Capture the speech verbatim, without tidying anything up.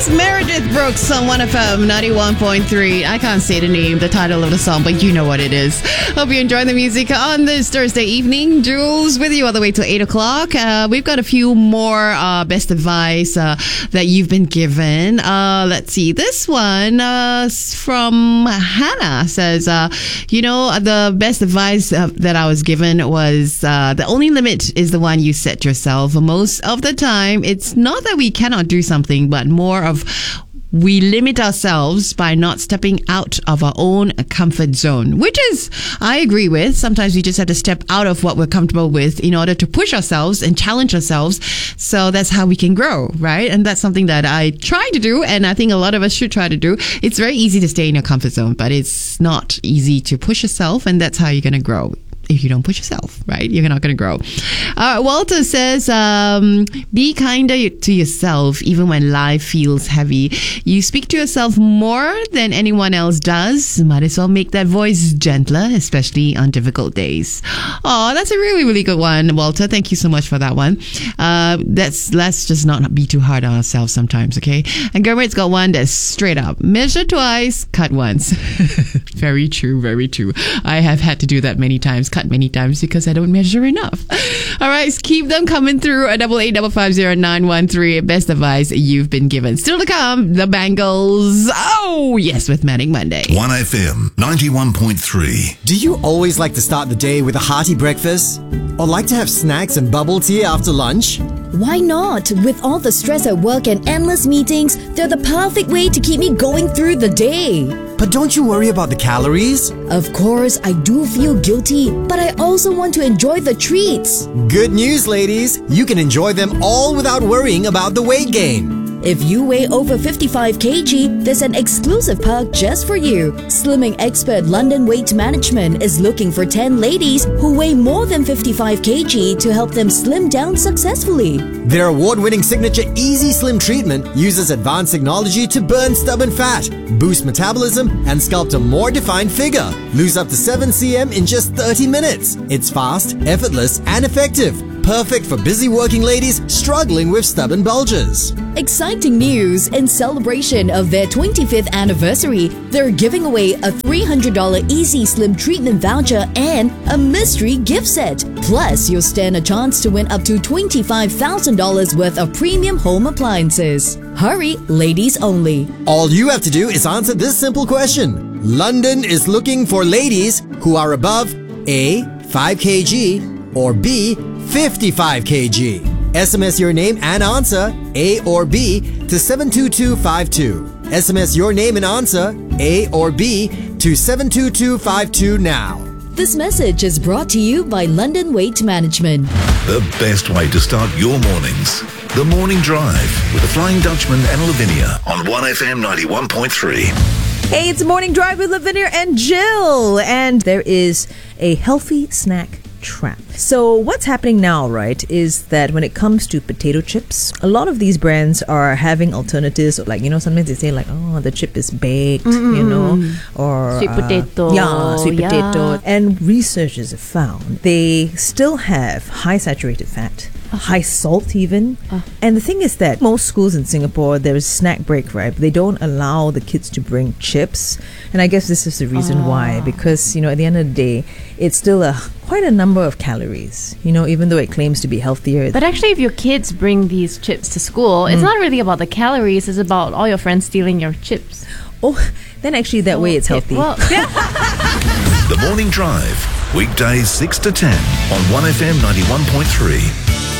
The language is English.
It's Meredith Brooks on one F M ninety-one point three. I can't say the name, the title of the song, but you know what it is. Hope you enjoy the music on this Thursday evening. Jules with you all the way till eight o'clock. Uh, we've got a few more uh, best advice uh, that you've been given. Uh, let's see. This one uh, from Hannah says, uh, you know, the best advice uh, that I was given was uh, the only limit is the one you set yourself. Most of the time, it's not that we cannot do something, but more of we limit ourselves by not stepping out of our own comfort zone, which is, I agree with. Sometimes we just have to step out of what we're comfortable with in order to push ourselves and challenge ourselves. So that's how we can grow, right? And that's something that I try to do, and I think a lot of us should try to do. It's very easy to stay in your comfort zone, but it's not easy to push yourself, and that's how you're going to grow. If you don't push yourself, right? You're not going to grow. Uh, Walter says, um, be kinder to yourself even when life feels heavy. You speak to yourself more than anyone else does. Might as well make that voice gentler, especially on difficult days. Oh, that's a really, really good one, Walter. Thank you so much for that one. Uh, that's, let's just not be too hard on ourselves sometimes, okay? And Gurmit's got one that's straight up. Measure twice, cut once. Very true, very true. I have had to do that many times. Cut many times because I don't measure enough. All right, keep them coming through at double eight double five zero nine one three. Best advice you've been given. Still to come, the Bangles. Oh yes, with Manning Monday. one F M ninety-one point three. Do you always like to start the day with a hearty breakfast? Or like to have snacks and bubble tea after lunch? Why not? With all the stress at work and endless meetings, they're the perfect way to keep me going through the day. But don't you worry about the calories? Of course, I do feel guilty, but I also want to enjoy the treats. Good news, ladies! You can enjoy them all without worrying about the weight gain. If you weigh over fifty-five kilograms, there's an exclusive perk just for you. Slimming expert London Weight Management is looking for ten ladies who weigh more than fifty-five kilograms to help them slim down successfully. Their award-winning signature Easy Slim treatment uses advanced technology to burn stubborn fat, boost metabolism, and sculpt a more defined figure. Lose up to seven centimeters in just thirty minutes. It's fast, effortless, and effective. Perfect for busy working ladies struggling with stubborn bulges. Exciting news! In celebration of their twenty-fifth anniversary, they're giving away a three hundred dollars Easy Slim treatment voucher and a mystery gift set. Plus, you'll stand a chance to win up to twenty-five thousand dollars worth of premium home appliances. Hurry, ladies only. All you have to do is answer this simple question. London is looking for ladies who are above A. five kilograms or B. fifty-five kilograms. S M S your name and answer, A or B, to seven two two five two. S M S your name and answer, A or B, to seven two two five two now. This message is brought to you by London Weight Management. The best way to start your mornings. The Morning Drive with the Flying Dutchman and Lavinia on one F M ninety-one point three. Hey, it's Morning Drive with Lavinia and Jill. And there is a healthy snack trap. So what's happening now, right, is that when it comes to potato chips, a lot of these brands are having alternatives. Like, you know, sometimes they say like, oh, the chip is baked, mm-hmm. you know, or sweet uh, potato. Yeah, sweet yeah. potato. And researchers have found they still have high saturated fat, uh-huh. high salt even. Uh. And the thing is that most schools in Singapore, there's snack break, right? But they don't allow the kids to bring chips. And I guess this is the reason uh. why, because, you know, at the end of the day, it's still a quite a number of calories, you know, even though it claims to be healthier. But actually, if your kids bring these chips to school, Mm. it's not really about the calories, it's about all your friends stealing your chips. Oh, then actually that way it's healthy. Well, The Morning Drive, weekdays six to ten on one F M ninety-one point three.